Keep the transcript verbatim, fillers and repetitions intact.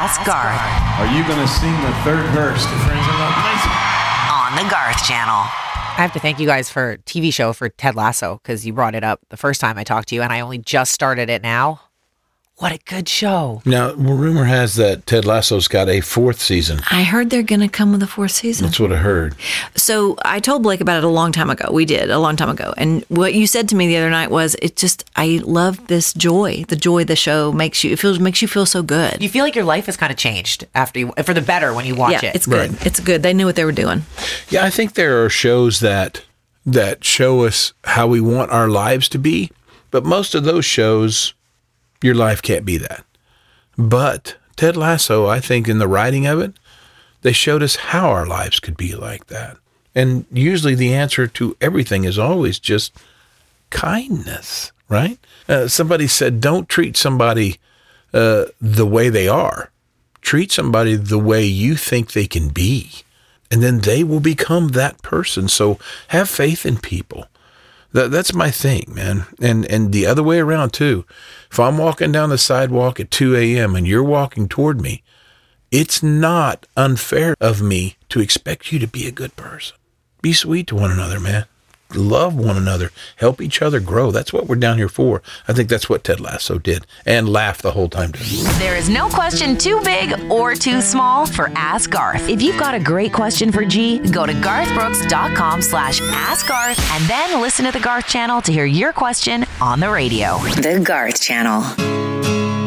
Ask Garth. Are you going to sing the third verse to Friends in Low Places? On the Garth Channel. I have to thank you guys for T V show for Ted Lasso, because you brought it up the first time I talked to you, and I only just started it now. What a good show. Now, rumor has that Ted Lasso's got a fourth season. I heard they're going to come with a fourth season. That's what I heard. So I told Blake about it a long time ago. We did, a long time ago. And what you said to me the other night was, it just, I love this joy. The joy the show makes you, it feels makes you feel so good. You feel like your life has kind of changed after you, for the better when you watch yeah, it. it's good. Right. It's good. They knew what they were doing. Yeah, I think there are shows that that show us how we want our lives to be, but most of those shows, your life can't be that. But Ted Lasso, I think in the writing of it, they showed us how our lives could be like that. And usually the answer to everything is always just kindness, right? Uh, somebody said, don't treat somebody uh, the way they are. Treat somebody the way you think they can be. And then they will become that person. So have faith in people. That, that's my thing, man. And and the other way around, too. If I'm walking down the sidewalk at two a.m. and you're walking toward me, it's not unfair of me to expect you to be a good person. Be sweet to one another, man. Love one another. Help each other grow. That's what we're down here for. I think that's what Ted Lasso did. And laugh the whole time, too. There is no question too big or too small for Ask Garth. If you've got a great question for G, go to garthbrooks.com slash Ask Garth and then listen to the Garth Channel to hear your question on the radio. The Garth Channel.